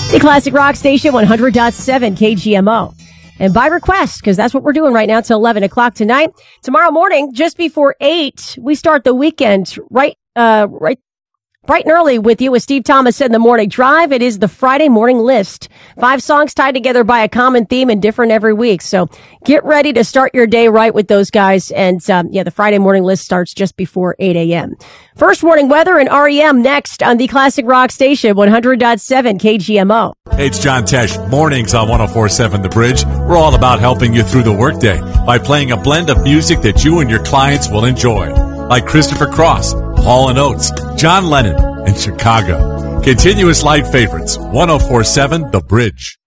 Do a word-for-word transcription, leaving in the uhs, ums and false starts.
The Classic Rock Station, one hundred point seven K G M O. And by request, because that's what we're doing right now till eleven o'clock tonight. Tomorrow morning, just before eight, we start the weekend right, uh, right, bright and early with you with Steve Thomas in the Morning Drive. It is the Friday morning list. Five songs tied together by a common theme and different every week. So get ready to start your day right with those guys. And, um, yeah, the Friday morning list starts just before eight a.m. First warning weather and R E M next on the Classic Rock Station, one hundred point seven K G M O. Hey, it's John Tesh. Mornings on one oh four point seven The Bridge. We're all about helping you through the workday by playing a blend of music that you and your clients will enjoy, like Christopher Cross, Hall and Oates, John Lennon, and Chicago. Continuous light favorites, one oh four point seven The Bridge.